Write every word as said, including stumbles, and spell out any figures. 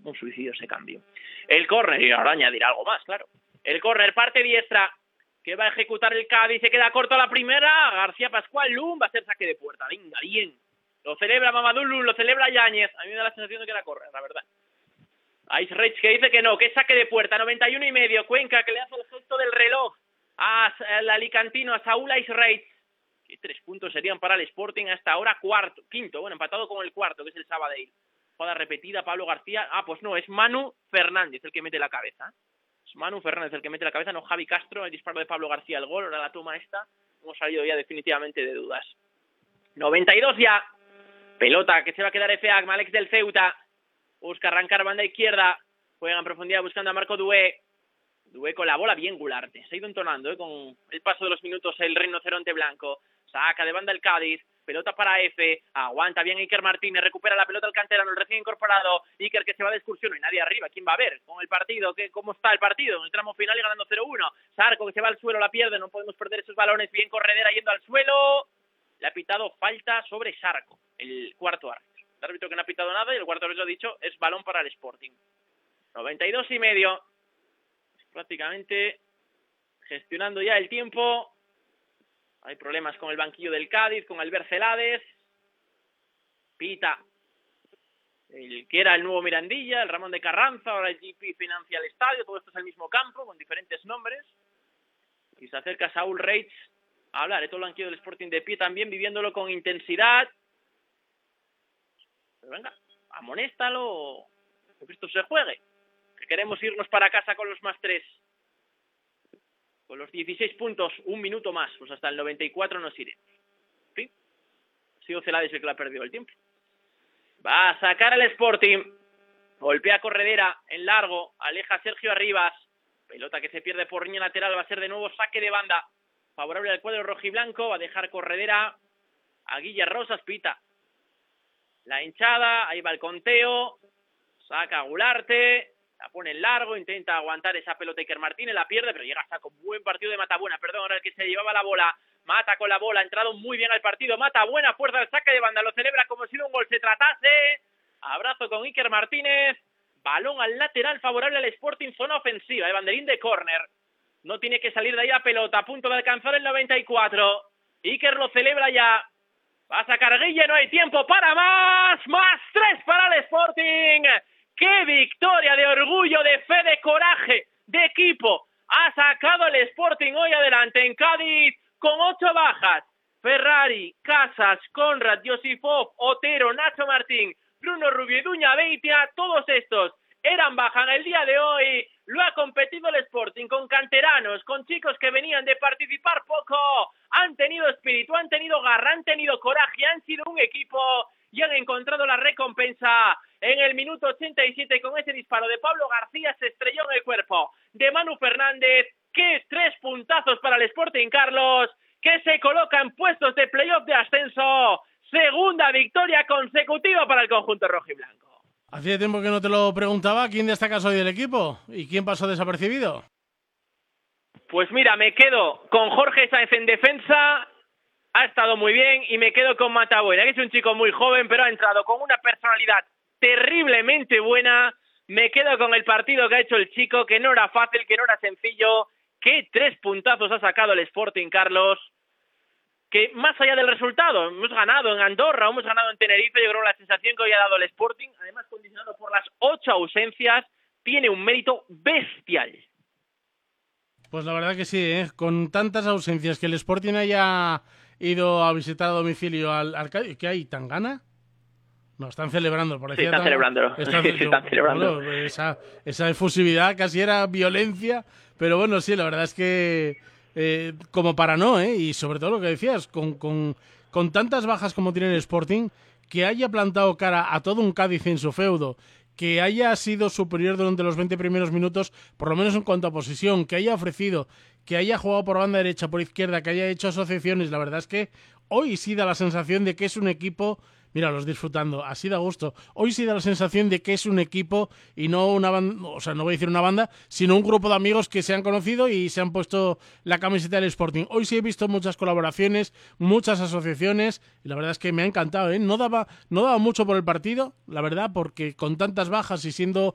un suicidio ese cambio. El córner, y ahora añadir algo más, claro. El córner, parte diestra, que va a ejecutar el Cádiz, se queda corto a la primera, García Pascual, Lum, va a ser saque de puerta, venga, bien. Lo celebra Mamadou Lum, lo celebra Yáñez, a mí me da la sensación de que era córner, la verdad. Ice Rage que dice que no, que es saque de puerta, noventa y uno y medio, Cuenca que le hace el gesto del reloj al alicantino, a Saúl Ice Rage. Que tres puntos serían para el Sporting hasta ahora, cuarto, quinto, bueno, empatado con el cuarto, que es el Sabadell. Jugada repetida, Pablo García, ah, pues no, es Manu Fernández el que mete la cabeza. Manu Fernández el que mete la cabeza, no Javi Castro, el disparo de Pablo García, el gol, ahora la toma esta, hemos salido ya definitivamente de dudas. noventa y dos ya, pelota que se va a quedar F A C, Alex del Ceuta, busca arrancar banda izquierda, juega en profundidad buscando a Marco Dué, Dué con la bola, bien Gularte, se ha ido entonando ¿eh? con el paso de los minutos el rinoceronte blanco, saca de banda el Cádiz, pelota para F, aguanta bien Iker Martínez, recupera la pelota el canterano, el recién incorporado, Iker que se va de excursión, no hay nadie arriba, ¿quién va a ver con el partido? ¿Qué, ¿Cómo está el partido? En el tramo final y ganando cero uno, Sarco que se va al suelo, la pierde, no podemos perder esos balones, bien Corredera yendo al suelo, le ha pitado falta sobre Sarco, el cuarto árbitro, el árbitro que no ha pitado nada y el cuarto árbitro ha dicho es balón para el Sporting. noventa y dos y medio, prácticamente gestionando ya el tiempo. Hay problemas con el banquillo del Cádiz, con Albert Celades. Pita el que era el nuevo Mirandilla, el Ramón de Carranza, ahora el G P financia el estadio, todo esto es el mismo campo, con diferentes nombres. Y se acerca Saúl Reitz a hablar, todo el banquillo del Sporting de pie también, viviéndolo con intensidad. Pero venga, amonéstalo, que esto se juegue, que queremos irnos para casa con los más tres. Con los dieciséis puntos, un minuto más, pues hasta el noventa y cuatro nos iremos. En fin, ha sido Celades el que le ha perdido el tiempo. Va a sacar al Sporting, golpea Corredera en largo, aleja a Sergio Arribas, pelota que se pierde por línea lateral, va a ser de nuevo saque de banda, favorable al cuadro rojiblanco, va a dejar Corredera a Guilla Rosas, pita la hinchada, ahí va el conteo, saca a Gularte, la pone en largo, intenta aguantar esa pelota Iker Martínez, la pierde, pero llega hasta con buen partido de Matabuena, perdón, ahora el que se llevaba la bola, Mata con la bola, ha entrado muy bien al partido, Matabuena, fuerza del saque de banda, lo celebra como si de un gol se tratase, abrazo con Iker Martínez, balón al lateral favorable al Sporting, zona ofensiva, de banderín de córner, no tiene que salir de ahí la pelota, a punto de alcanzar el noventa y cuatro, Iker lo celebra ya, va a sacar Guille, no hay tiempo para más, más tres para el Sporting. ¡Qué victoria de orgullo, de fe, de coraje, de equipo! Ha sacado el Sporting hoy adelante en Cádiz con ocho bajas. Ferrari, Casas, Conrad, Josifov, Otero, Nacho Martín, Bruno Rubio y Duña Beitia, todos estos eran baja en el día de hoy. Lo ha competido el Sporting con canteranos, con chicos que venían de participar poco. Han tenido espíritu, han tenido garra, han tenido coraje, han sido un equipo y han encontrado la recompensa. En el minuto ochenta y siete con ese disparo de Pablo García se estrelló en el cuerpo de Manu Fernández. ¡Qué tres puntazos para el Sporting, Carlos! Que se coloca en puestos de playoff de ascenso. Segunda victoria consecutiva para el conjunto rojiblanco. Hacía tiempo que no te lo preguntaba. ¿Quién destaca hoy del equipo? ¿Y quién pasó desapercibido? Pues mira, me quedo con Jorge Sáenz en defensa. Ha estado muy bien. Y me quedo con Matabuena, que es un chico muy joven, pero ha entrado con una personalidad terriblemente buena. Me quedo con el partido que ha hecho el chico, que no era fácil, que no era sencillo. ¿Qué tres puntazos ha sacado el Sporting, Carlos? Que más allá del resultado, hemos ganado en Andorra, hemos ganado en Tenerife, yo creo que la sensación que hoy ha dado el Sporting, además condicionado por las ocho ausencias, tiene un mérito bestial. Pues la verdad que sí, ¿eh? Con tantas ausencias, que el Sporting haya ido a visitar a domicilio al Arcadio, ¿qué hay? ¿Tangana? No, están celebrando. Por sí, están celebrando. Están, sí, están celebrando. Bueno, esa, esa efusividad casi era violencia, pero bueno, sí, la verdad es que eh, como para no, ¿eh? Y sobre todo lo que decías, con, con, con tantas bajas como tiene el Sporting, que haya plantado cara a todo un Cádiz en su feudo, que haya sido superior durante los veinte primeros minutos, por lo menos en cuanto a posición, que haya ofrecido, que haya jugado por banda derecha, por izquierda, que haya hecho asociaciones, la verdad es que hoy sí da la sensación de que es un equipo. Míralos disfrutando, así da gusto. Hoy sí da la sensación de que es un equipo y no una banda, o sea, no voy a decir una banda, sino un grupo de amigos que se han conocido y se han puesto la camiseta del Sporting. Hoy sí he visto muchas colaboraciones, muchas asociaciones, y la verdad es que me ha encantado, ¿eh? No daba, no daba mucho por el partido, la verdad, porque con tantas bajas y siendo